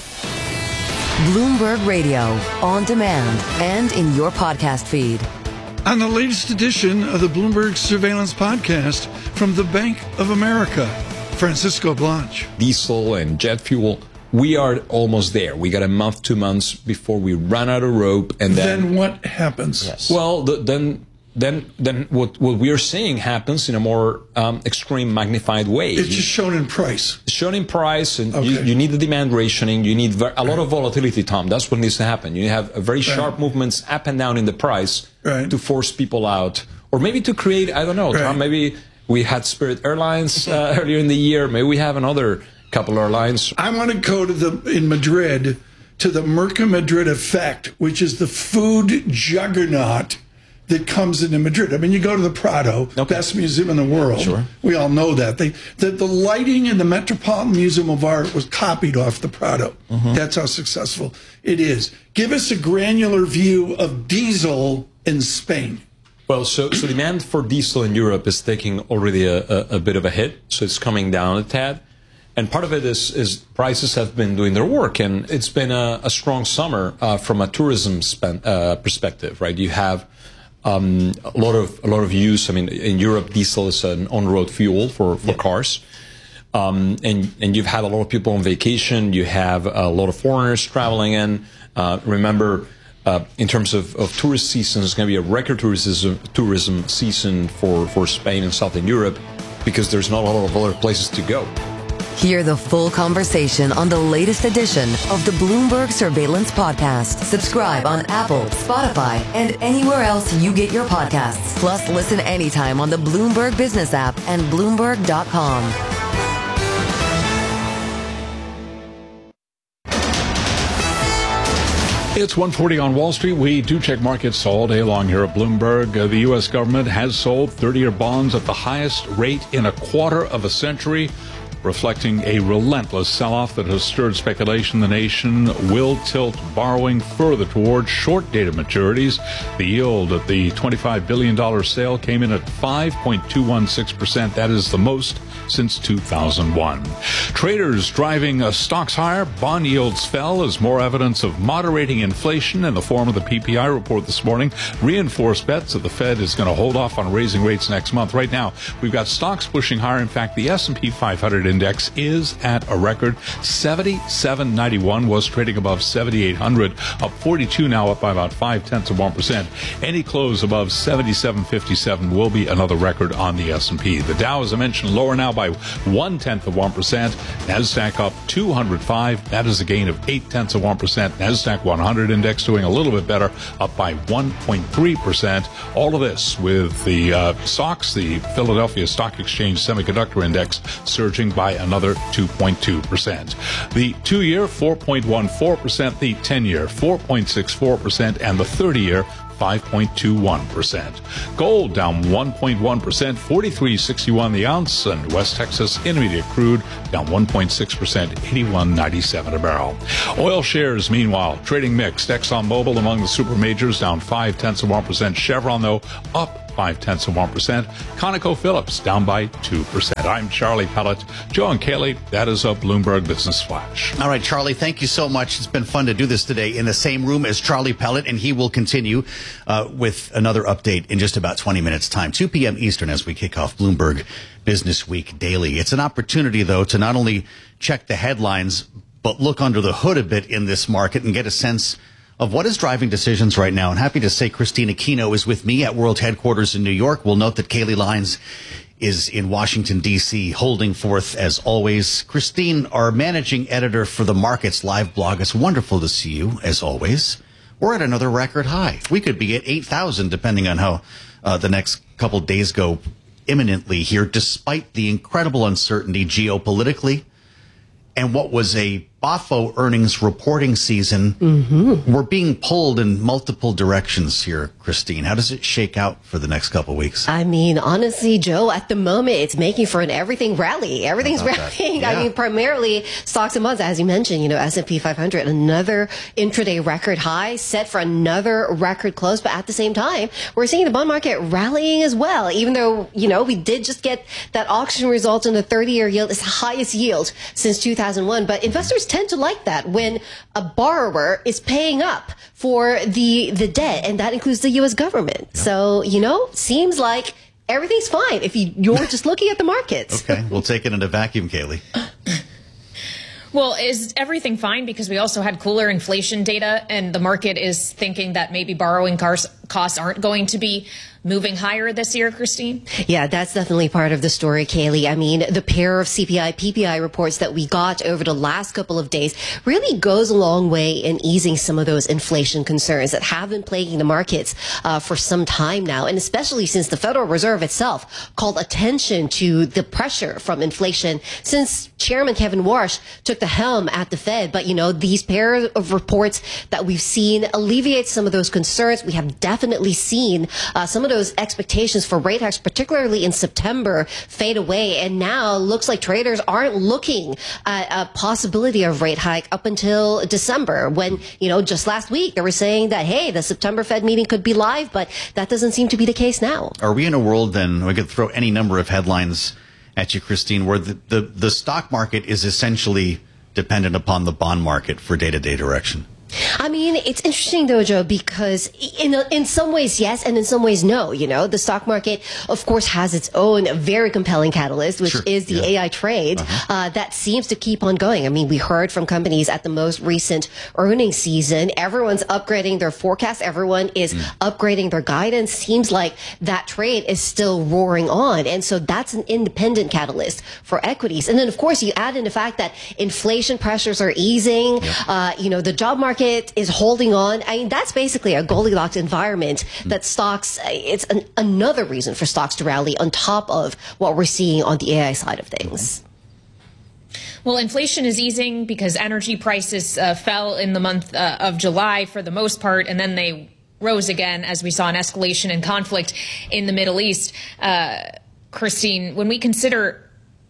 Bloomberg Radio, on demand and in your podcast feed. On the latest edition of the Bloomberg Surveillance Podcast from the Bank of America, Francisco Blanch. Diesel and jet fuel. We are almost there. We got a month, two months before we run out of rope, and then, then what happens? Yes. Well, the, then, then, then what what we are seeing happens in a more um, extreme, magnified way. It's just shown in price. It's shown in price, and okay. you, you need the demand rationing. You need ver- a lot of volatility, Tom. That's what needs to happen. You have a very right. sharp movements up and down in the price right. to force people out, or maybe to create. I don't know, right. Tom. Maybe we had Spirit Airlines uh, earlier in the year. Maybe we have another. Couple airlines. I want to go to the in Madrid to the Mercamadrid effect, which is the food juggernaut that comes into Madrid. I mean, you go to the Prado, okay. best museum in the world. Sure. We all know that. They that the lighting in the Metropolitan Museum of Art was copied off the Prado. Mm-hmm. That's how successful it is. Give us a granular view of diesel in Spain. Well, so, so demand for diesel in Europe is taking already a, a, a bit of a hit, so it's coming down a tad. And part of it is, is prices have been doing their work, and it's been a, a strong summer uh, from a tourism spend, uh, perspective, right? You have um, a lot of a lot of use. I mean, in Europe, diesel is an on-road fuel for, for yeah. cars, um, and and you've had a lot of people on vacation. You have a lot of foreigners traveling in. Uh, remember, uh, in terms of, of tourist season, it's going to be a record tourism tourism season for, for Spain and Southern Europe because there's not a lot of other places to go. Hear the full conversation on the latest edition of the Bloomberg Surveillance Podcast. Subscribe on Apple, Spotify, and anywhere else you get your podcasts. Plus, listen anytime on the Bloomberg Business app and Bloomberg dot com. It's one forty on Wall Street. We do check markets all day long here at Bloomberg. Uh, the U S government has sold thirty-year bonds at the highest rate in a quarter of a century. reflecting a relentless sell-off that has stirred speculation the nation will tilt borrowing further towards short-dated maturities. The yield of the twenty-five billion dollars sale came in at five point two one six percent. That is the most since two thousand one. Traders driving uh, stocks higher. Bond yields fell as more evidence of moderating inflation in the form of the P P I report this morning reinforced bets that the Fed is going to hold off on raising rates next month. Right now, we've got stocks pushing higher. In fact, the S and P five hundred index is at a record seventy-seven ninety-one, was trading above seventy-eight hundred, up forty-two now, up by about five tenths of one percent. Any close above seventy-seven fifty-seven will be another record on the S and P. The Dow, as I mentioned, lower now by one tenth of one percent. Nasdaq up two hundred five. That is a gain of eight tenths of one percent. Nasdaq one hundred index doing a little bit better, up by one point three percent. All of this with the uh, stocks, the Philadelphia Stock Exchange Semiconductor Index, surging by another two point two percent. The two-year, four point one four percent. The ten-year, four point six four percent. And the thirty-year, five point two one percent. Gold down one point one percent, forty-three sixty-one the ounce, and West Texas Intermediate crude down one point six percent, eighty-one ninety-seven a barrel. Oil shares, meanwhile, trading mixed. ExxonMobil among the super majors down five tenths of one percent. Chevron, though, up five tenths of one percent. ConocoPhillips down by two percent. I'm Charlie Pellet. Joe and Kaylee, that is a Bloomberg Business Flash. All right, Charlie, thank you so much. It's been fun to do this today in the same room as Charlie Pellet, and he will continue uh, with another update in just about twenty minutes' time, two p.m. Eastern, as we kick off Bloomberg Business Week Daily. It's an opportunity, though, to not only check the headlines, but look under the hood a bit in this market and get a sense of what is driving decisions right now. And happy to say Christine Aquino is with me at World Headquarters in New York. We'll note that Kaylee Lyons is in Washington, D C, holding forth as always. Christine, our managing editor for the Markets Live blog, it's wonderful to see you, as always. We're at another record high. We could be at eight thousand, depending on how uh, the next couple days go imminently here, despite the incredible uncertainty geopolitically and what was a B A F O earnings reporting season. Mm-hmm. We're being pulled in multiple directions here, Christine. How does it shake out for the next couple of weeks? I mean, honestly, Joe, at the moment, it's making for an everything rally. Everything's rallying. Yeah. I mean, primarily stocks and bonds, as you mentioned, you know, S and P five hundred, another intraday record high, set for another record close. But at the same time, we're seeing the bond market rallying as well, even though, you know, we did just get that auction result in the thirty-year yield. It's the highest yield since two thousand one. But investors tend to like that when a borrower is paying up for the the debt, and that includes the U S government. Yeah. So, you know, seems like everything's fine if you, you're just looking at the markets. Okay, we'll take it in a vacuum, Kaylee. Well, is everything fine? Because we also had cooler inflation data, and the market is thinking that maybe borrowing costs aren't going to be moving higher this year, Christine? Yeah, that's definitely part of the story, Kaylee. I mean, the pair of C P I, P P I reports that we got over the last couple of days really goes a long way in easing some of those inflation concerns that have been plaguing the markets uh, for some time now, and especially since the Federal Reserve itself called attention to the pressure from inflation since Chairman Kevin Warsh took the helm at the Fed. But, you know, these pair of reports that we've seen alleviate some of those concerns. We have definitely seen uh, some of those expectations for rate hikes, particularly in September, fade away. And now looks like traders aren't looking at a possibility of rate hike up until December, when, you know, just last week they were saying that, hey, the September Fed meeting could be live, but that doesn't seem to be the case now. Are we in a world then, we could throw any number of headlines at you, Christine, where the, the, the stock market is essentially dependent upon the bond market for day-to-day direction? I mean, it's interesting, though, Joe, because in a, in some ways, yes, and in some ways, no. You know, the stock market, of course, has its own very compelling catalyst, which sure. is the yeah. A I trade uh-huh. uh, that seems to keep on going. I mean, we heard from companies at the most recent earnings season. Everyone's upgrading their forecast. Everyone is mm. upgrading their guidance. Seems like that trade is still roaring on. And so that's an independent catalyst for equities. And then, of course, you add in the fact that inflation pressures are easing. Yeah. Uh, you know, the job market is holding on. I mean, that's basically a Goldilocks environment that stocks, it's an, another reason for stocks to rally on top of what we're seeing on the A I side of things. Well, inflation is easing because energy prices uh, fell in the month uh, of July for the most part, and then they rose again as we saw an escalation in conflict in the Middle East. Uh, Christine, when we consider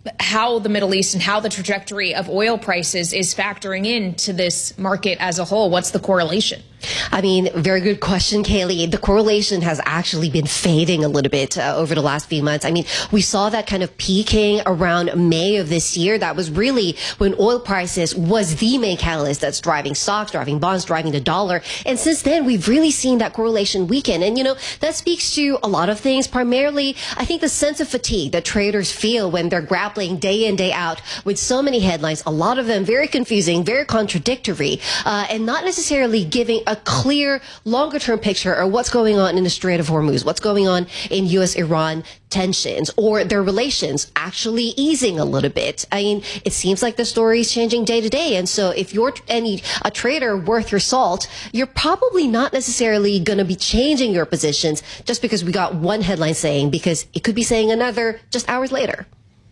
how the Middle East and how the trajectory of oil prices is factoring into this market as a whole? What's the correlation? I mean, very good question, Kaylee. The correlation has actually been fading a little bit uh, over the last few months. I mean, we saw that kind of peaking around May of this year. That was really when oil prices was the main catalyst that's driving stocks, driving bonds, driving the dollar. And since then, we've really seen that correlation weaken. And, you know, that speaks to a lot of things. Primarily, I think the sense of fatigue that traders feel when they're grappling day in, day out with so many headlines, a lot of them very confusing, very contradictory, uh, and not necessarily giving a clear, longer-term picture of what's going on in the Strait of Hormuz, what's going on in U S Iran tensions, or their relations actually easing a little bit. I mean, it seems like the story is changing day to day. And so if you're any a trader worth your salt, you're probably not necessarily going to be changing your positions just because we got one headline saying, because it could be saying another just hours later.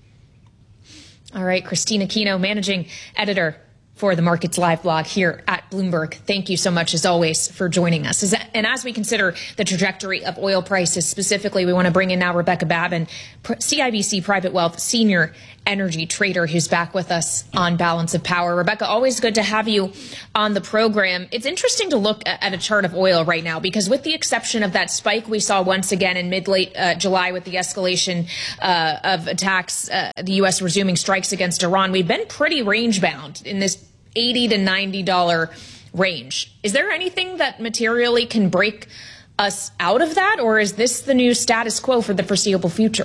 All right, Christina Kino, managing editor for the Markets Live blog here at Bloomberg. Thank you so much, as always, for joining us. And as we consider the trajectory of oil prices specifically, we want to bring in now Rebecca Babin, C I B C Private Wealth Senior Energy Trader, who's back with us on Balance of Power. Rebecca, always good to have you on the program. It's interesting to look at a chart of oil right now, because with the exception of that spike we saw once again in mid-late uh, July with the escalation uh, of attacks, uh, the U S resuming strikes against Iran, we've been pretty range-bound in this eighty to ninety dollars range. Is there anything that materially can break us out of that, or is this the new status quo for the foreseeable future?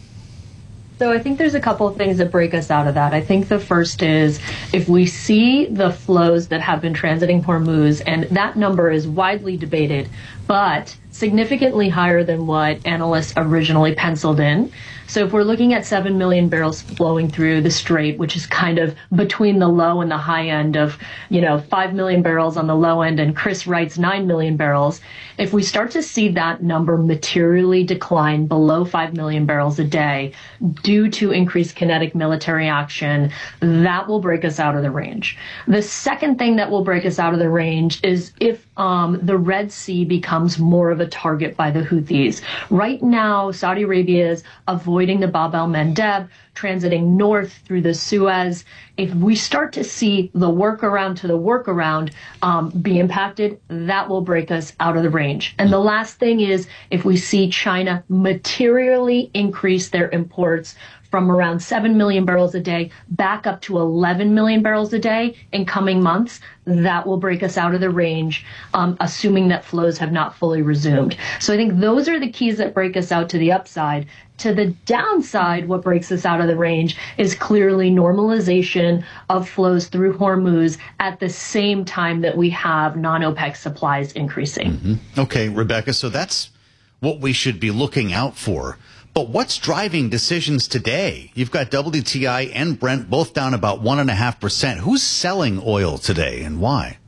So I think there's a couple of things that break us out of that. I think the first is if we see the flows that have been transiting Hormuz, and that number is widely debated, but significantly higher than what analysts originally penciled in. So if we're looking at seven million barrels flowing through the Strait, which is kind of between the low and the high end of, you know, five million barrels on the low end and Chris Wright's nine million barrels, if we start to see that number materially decline below five million barrels a day due to increased kinetic military action, that will break us out of the range. The second thing that will break us out of the range is if um, the Red Sea becomes more of a target by the Houthis. Right now, Saudi Arabia is avoiding the Bab el-Mandeb, transiting north through the Suez. If we start to see the workaround to the workaround um, be impacted, that will break us out of the range. And the last thing is if we see China materially increase their imports from around seven million barrels a day back up to eleven million barrels a day in coming months, that will break us out of the range, um, assuming that flows have not fully resumed. So I think those are the keys that break us out to the upside. To the downside, what breaks us out of the range is clearly normalization of flows through Hormuz at the same time that we have non-OPEC supplies increasing. Mm-hmm. Okay, Rebecca, so that's what we should be looking out for. But what's driving decisions today? You've got W T I and Brent both down about one and a half percent. Who's selling oil today and why?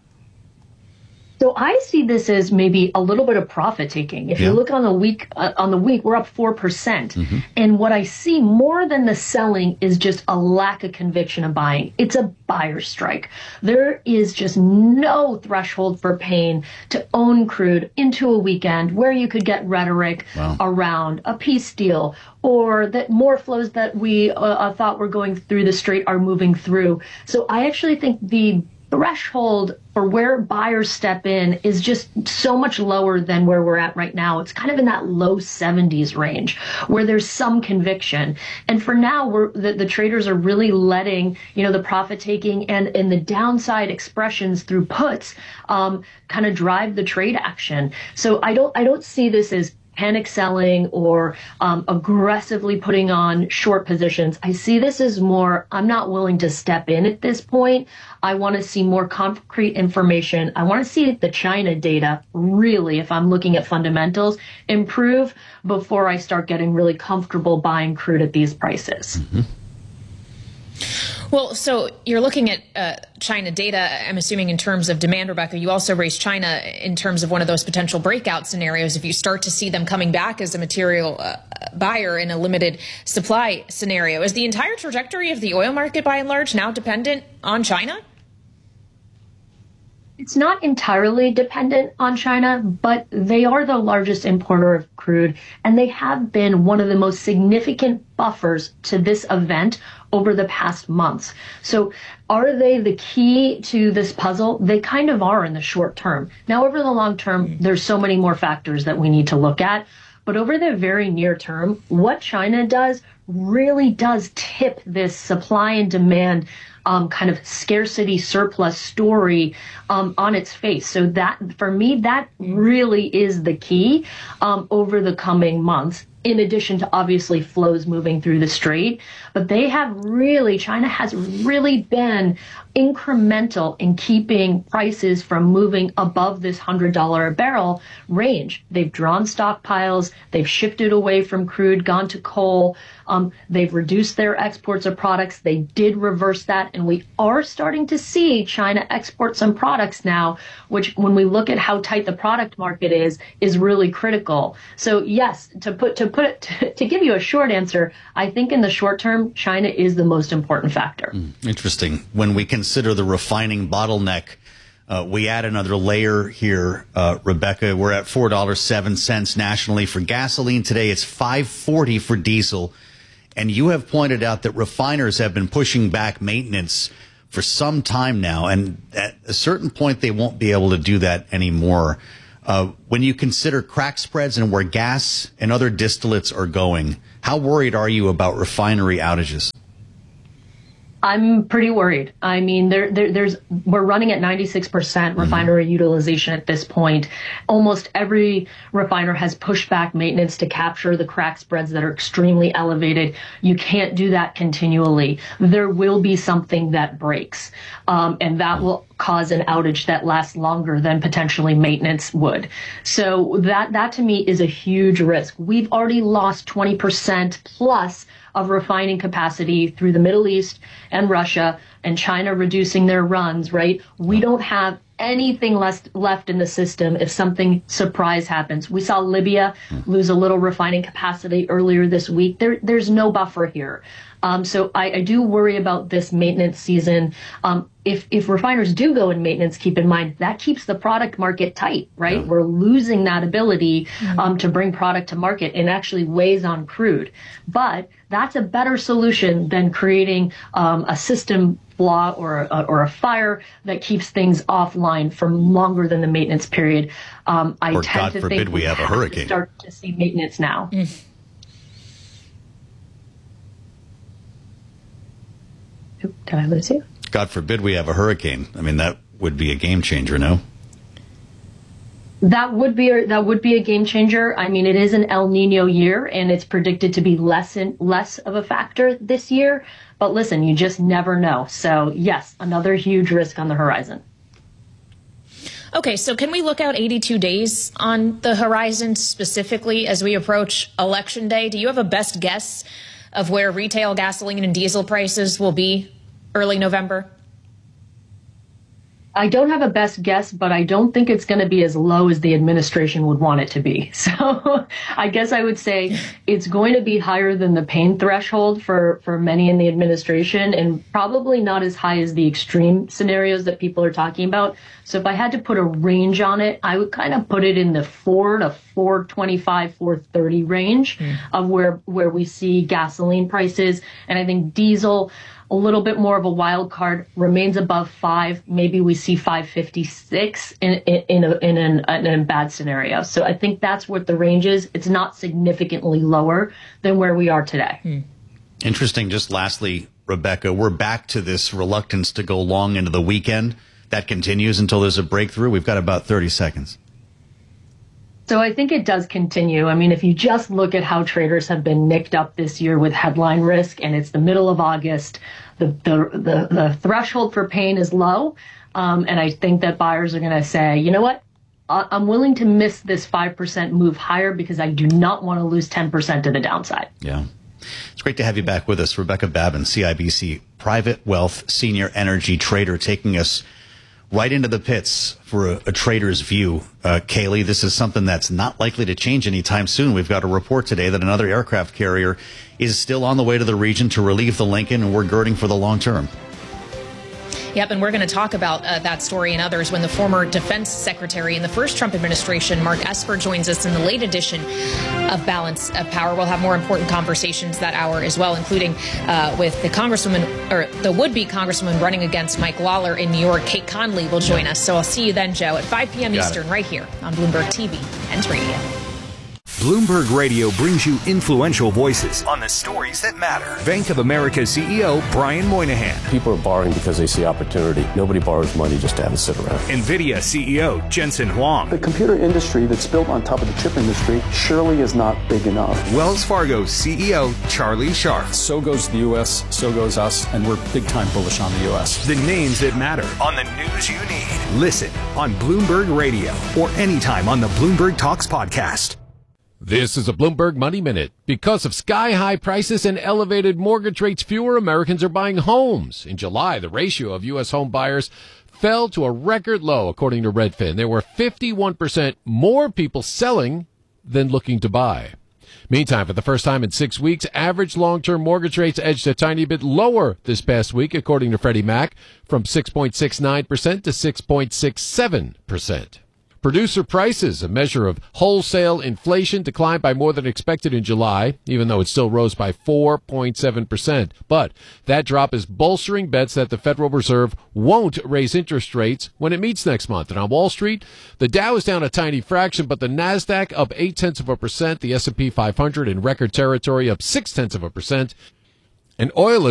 So I see this as maybe a little bit of profit taking. If yeah. you look on the week, uh, on the week, we're up four percent. Mm-hmm. And what I see more than the selling is just a lack of conviction of buying. It's a buyer strike. There is just no threshold for pain to own crude into a weekend where you could get rhetoric wow. around a peace deal, or that more flows that we uh, thought were going through the Strait are moving through. So I actually think the threshold for where buyers step in is just so much lower than where we're at right now. It's kind of in that low seventies range where there's some conviction. And for now, we're, the, the traders are really letting, you know, the profit taking and, and the downside expressions through puts um, kind of drive the trade action. So I don't I don't see this as panic selling or um, aggressively putting on short positions. I see this as more, I'm not willing to step in at this point. I want to see more concrete information. I want to see the China data really, if I'm looking at fundamentals, improve before I start getting really comfortable buying crude at these prices. Mm-hmm. Well, so you're looking at uh, China data, I'm assuming in terms of demand, Rebecca. You also raised China in terms of one of those potential breakout scenarios. If you start to see them coming back as a material uh, buyer in a limited supply scenario, is the entire trajectory of the oil market by and large now dependent on China? It's not entirely dependent on China, but they are the largest importer of crude, and they have been one of the most significant buffers to this event over the past months. So are they the key to this puzzle? They kind of are in the short term. Now, over the long term, there's so many more factors that we need to look at. But over the very near term, what China does really does tip this supply and demand um, kind of scarcity surplus story um, on its face. So that, for me, that really is the key um, over the coming months, in addition to obviously flows moving through the strait. But they have really, China has really been incremental in keeping prices from moving above this one hundred dollars a barrel range. They've drawn stockpiles, they've shifted away from crude, gone to coal, um, they've reduced their exports of products. They did reverse that, and we are starting to see China export some products now, which when we look at how tight the product market is, is really critical. So yes, to put to put it to, to give you a short answer, I think in the short term, China is the most important factor. Mm, interesting. When we consider the refining bottleneck, uh, we add another layer here, uh, Rebecca. We're at four dollars and seven cents nationally for gasoline today. It's five forty for diesel. And you have pointed out that refiners have been pushing back maintenance for some time now. And at a certain point, they won't be able to do that anymore. Uh, when you consider crack spreads and where gas and other distillates are going, how worried are you about refinery outages? I'm pretty worried. I mean, there, there, there's we're running at ninety-six percent refinery mm-hmm. utilization at this point. Almost every refiner has pushed back maintenance to capture the crack spreads that are extremely elevated. You can't do that continually. There will be something that breaks, um, and that will cause an outage that lasts longer than potentially maintenance would. So that, that to me is a huge risk. We've already lost twenty percent plus of refining capacity through the Middle East and Russia, and China reducing their runs, right? We don't have anything less left in the system if something surprise happens. We saw Libya lose a little refining capacity earlier this week. There, there's no buffer here. Um, so I, I do worry about this maintenance season. Um, if, if refiners do go in maintenance, keep in mind that keeps the product market tight, right? Yeah. We're losing that ability um, to bring product to market, and actually weighs on crude. But that's a better solution than creating um, a system flaw or a, or a fire that keeps things offline for longer than the maintenance period. Um, I or tend God to forbid think we have a hurricane. To start to see maintenance now. Mm. Did I lose you? God forbid we have a hurricane. I mean, that would be a game changer, no? That would be a, that would be a game changer. I mean, it is an El Nino year, and it's predicted to be less and less of a factor this year. But listen, you just never know. So yes, another huge risk on the horizon. Okay, so can we look out eighty-two days on the horizon, specifically as we approach Election Day? Do you have a best guess of where retail gasoline and diesel prices will be early November? I don't have a best guess, but I don't think it's going to be as low as the administration would want it to be. So I guess I would say it's going to be higher than the pain threshold for, for many in the administration, and probably not as high as the extreme scenarios that people are talking about. So if I had to put a range on it, I would kind of put it in the four to four twenty-five, four thirty range mm. of where, where we see gasoline prices. And I think diesel, a little bit more of a wild card, remains above five. Maybe we see five fifty-six in in in, a, in, an, in a bad scenario. So I think that's what the range is. It's not significantly lower than where we are today. Hmm. Interesting. Just lastly, Rebecca, we're back to this reluctance to go long into the weekend. That continues until there's a breakthrough. We've got about thirty seconds. So I think it does continue. I mean, if you just look at how traders have been nicked up this year with headline risk, and it's the middle of August, the the the, the threshold for pain is low. Um, and I think that buyers are going to say, you know what? I'm willing to miss this five percent move higher because I do not want to lose ten percent to the downside. Yeah. It's great to have you back with us. Rebecca Babin, C I B C Private Wealth Senior Energy Trader, taking us right into the pits for a, a trader's view. Uh, Kaylee, this is something that's not likely to change anytime soon. We've got a report today that another aircraft carrier is still on the way to the region to relieve the Lincoln, and we're girding for the long term. Yeah. Yep, and we're going to talk about uh, that story and others when the former defense secretary in the first Trump administration, Mark Esper, joins us in the late edition of Balance of Power. We'll have more important conversations that hour as well, including uh, with the congresswoman, or the would-be congresswoman running against Mike Lawler in New York. Kate Conley will join us. So I'll see you then, Joe, at five p.m. Got Eastern, it. right here on Bloomberg T V and Radio. Bloomberg Radio brings you influential voices on the stories that matter. Bank of America C E O Brian Moynihan. People are borrowing because they see opportunity. Nobody borrows money just to have it sit around. NVIDIA C E O Jensen Huang. The computer industry that's built on top of the chip industry surely is not big enough. Wells Fargo C E O Charlie Scharf. So goes the U S, so goes us, and we're big time bullish on the U S. The names that matter on the news you need. Listen on Bloomberg Radio or anytime on the Bloomberg Talks podcast. This is a Bloomberg Money Minute. Because of sky-high prices and elevated mortgage rates, fewer Americans are buying homes. In July, the ratio of U S home buyers fell to a record low, according to Redfin. There were fifty-one percent more people selling than looking to buy. Meantime, for the first time in six weeks, average long-term mortgage rates edged a tiny bit lower this past week, according to Freddie Mac, from six point six nine percent to six point six seven percent. Producer prices, a measure of wholesale inflation, declined by more than expected in July, even though it still rose by four point seven percent. But that drop is bolstering bets that the Federal Reserve won't raise interest rates when it meets next month. And on Wall Street, the Dow is down a tiny fraction, but the NASDAQ up eight tenths of a percent, the S and P five hundred in record territory up six tenths of a percent, and oil is